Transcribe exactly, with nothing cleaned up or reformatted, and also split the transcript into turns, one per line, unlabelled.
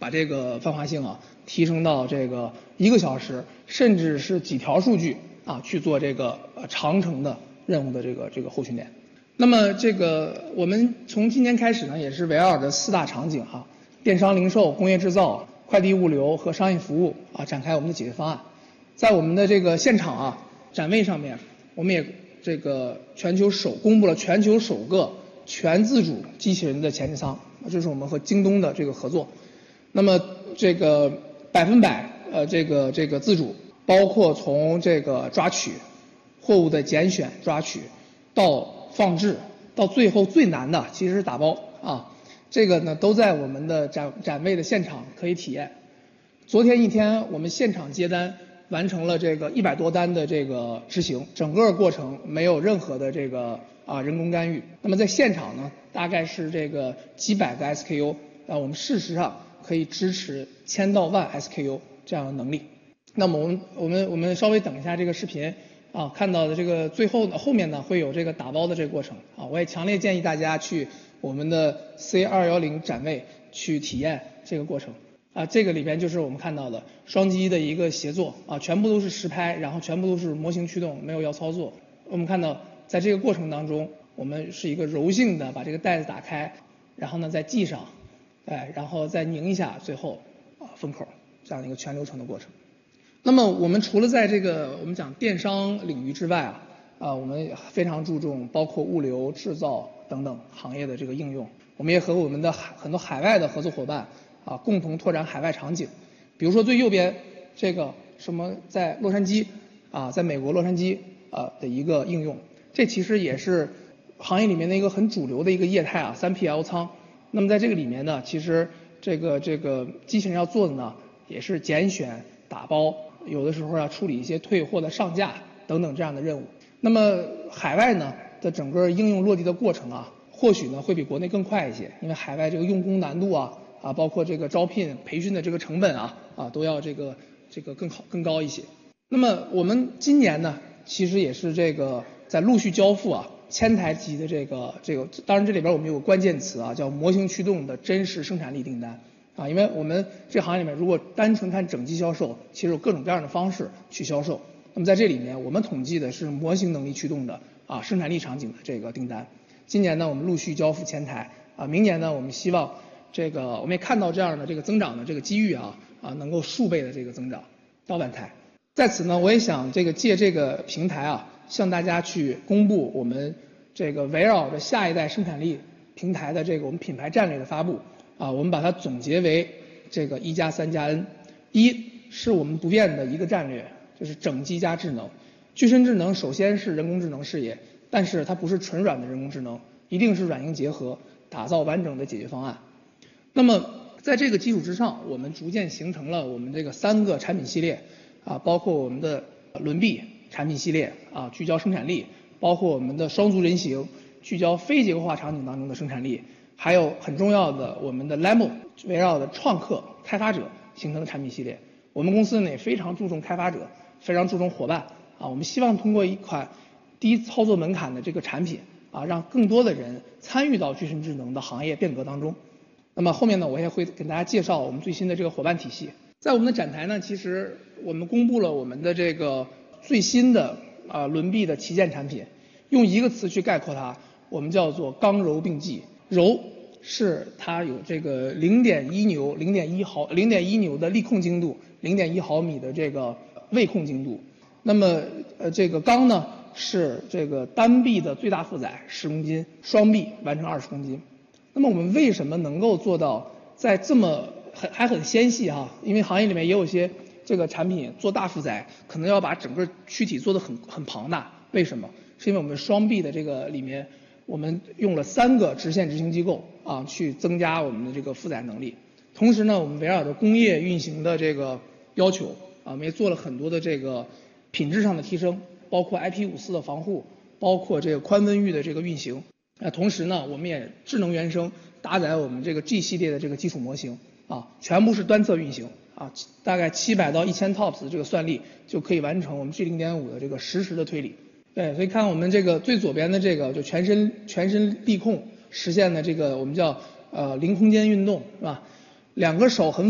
把这个泛化性啊提升到这个一个小时，甚至是几条数据啊去做这个呃长程的任务的这个这个后训练。那么这个我们从今年开始呢，也是围绕着四大场景哈、啊，电商零售、工业制造、快递物流和商业服务啊展开我们的解决方案。在我们的这个现场啊展位上面，我们也这个全球首公布了全球首个全自主机器人的前置仓，这是我们和京东的这个合作。那么这个百分百呃这个这个自主，包括从这个抓取、货物的拣选、抓取到放置，到最后最难的其实是打包啊，这个呢都在我们的展展位的现场可以体验。昨天一天我们现场接单完成了这个一百多单的这个执行，整个过程没有任何的这个啊人工干预。那么在现场呢，大概是这个几百个 S K U 啊，我们事实上可以支持千到万 S K U 这样的能力。那么我们我们我们稍微等一下这个视频啊，看到的这个最后呢后面呢会有这个打包的这个过程啊，我也强烈建议大家去我们的 C 二一零展位去体验这个过程。啊，这个里边就是我们看到的双机的一个协作啊，全部都是实拍，然后全部都是模型驱动，没有要操作。我们看到在这个过程当中，我们是一个柔性的把这个袋子打开，然后呢再系上，哎，然后再拧一下，最后啊封口，这样一个全流程的过程。那么我们除了在这个我们讲电商领域之外啊，啊我们非常注重包括物流、制造等等行业的这个应用。我们也和我们的海很多海外的合作伙伴啊，共同拓展海外场景，比如说最右边这个什么在洛杉矶啊，在美国洛杉矶啊的一个应用，这其实也是行业里面的一个很主流的一个业态啊 ，三 P L 仓。那么在这个里面呢，其实这个这个机器人要做的呢，也是拣选、打包，有的时候要处理一些退货的上架等等这样的任务。那么海外呢的整个应用落地的过程啊，或许呢会比国内更快一些，因为海外这个用工难度啊。啊，包括这个招聘、培训的这个成本啊，啊，都要这个这个更好、更高一些。那么我们今年呢，其实也是这个在陆续交付啊，千台级的这个这个，当然这里边我们有个关键词啊，叫模型驱动的真实生产力订单啊，因为我们这行业里面如果单纯看整机销售，其实有各种各样的方式去销售。那么在这里面，我们统计的是模型能力驱动的啊生产力场景的这个订单。今年呢，我们陆续交付千台啊，明年呢，我们希望。这个我们也看到这样的这个增长的这个机遇啊啊，能够数倍的这个增长到万台。在此呢，我也想这个借这个平台啊，向大家去公布我们这个围绕着下一代生产力平台的这个我们品牌战略的发布啊，我们把它总结为这个一加三加 N。一是我们不变的一个战略，就是整机加智能。具身智能首先是人工智能事业，但是它不是纯软的人工智能，一定是软硬结合，打造完整的解决方案。那么在这个基础之上，我们逐渐形成了我们这个三个产品系列啊，包括我们的轮臂产品系列啊，聚焦生产力，包括我们的双足人形，聚焦非结构化场景当中的生产力，还有很重要的我们的 Lemon 围绕的创客开发者形成的产品系列。我们公司呢也非常注重开发者，非常注重伙伴啊，我们希望通过一款低操作门槛的这个产品啊，让更多的人参与到具身智能的行业变革当中。那么后面呢，我也会给大家介绍我们最新的这个伙伴体系。在我们的展台呢，其实我们公布了我们的这个最新的啊轮臂的旗舰产品，用一个词去概括它，我们叫做刚柔并济。柔是它有这个零点一牛、零点一毫、零点一牛的力控精度，零点一毫米的这个位控精度。那么呃这个刚呢是这个单臂的最大负载十公斤，双臂完成二十公斤。那么我们为什么能够做到在这么很还很纤细哈、啊？因为行业里面也有些这个产品做大负载，可能要把整个躯体做得很很庞大。为什么？是因为我们双臂的这个里面，我们用了三个直线执行机构啊，去增加我们的这个负载能力。同时呢，我们围绕着工业运行的这个要求啊，我们也做了很多的这个品质上的提升，包括 I P 五四的防护，包括这个宽温域的这个运行。那同时呢，我们也智能原生搭载我们这个 G 系列的这个基础模型啊，全部是端侧运行啊，大概七百到一千 T O P S 的这个算力就可以完成我们 G 零点五 的这个实时的推理。对，所以看我们这个最左边的这个就全身全身力控实现的这个我们叫呃零空间运动是吧？两个手很